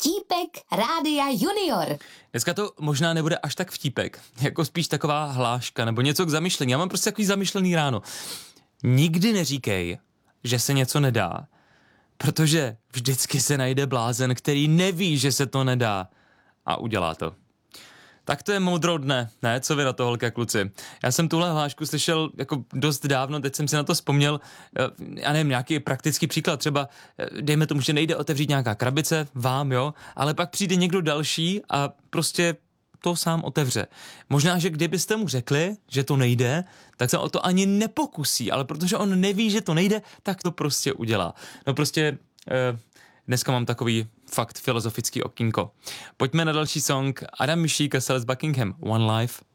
Vtípek Rádia Junior. Dneska to možná nebude až tak vtípek, jako spíš taková hláška nebo něco k zamyšlení. Já mám prostě takový zamyšlený ráno. Nikdy neříkej, že se něco nedá, protože vždycky se najde blázen, který neví, že se to nedá a udělá to. Tak to je moudro dne, ne? Co vy na to, holky a kluci? Já jsem tuhle hlášku slyšel jako dost dávno, teď jsem si na to vzpomněl, já nevím, nějaký praktický příklad, třeba dejme tomu, že nejde otevřít nějaká krabice, vám, jo, ale pak přijde někdo další a prostě to sám otevře. Možná, že kdybyste mu řekli, že to nejde, tak se o to ani nepokusí, ale protože on neví, že to nejde, tak to prostě udělá. No prostě dneska mám takový fakt filozofický okýnko. Pojďme na další song. Adam Mišík a Celeste Buckingham, One Life.